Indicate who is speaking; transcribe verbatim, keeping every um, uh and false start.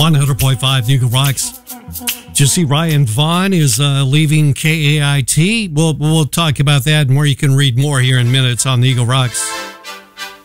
Speaker 1: one hundred point five Eagle Rocks. Did you see Ryan Vaughn is uh, leaving K A I T? We'll, we'll talk about that and where you can read more here in minutes on the Eagle Rocks.